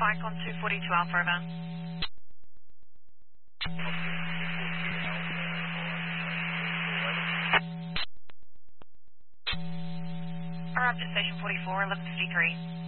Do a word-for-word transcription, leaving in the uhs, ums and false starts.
Icon two forty-two Alpha, over. Arrived at station forty-four, eleven fifty-three.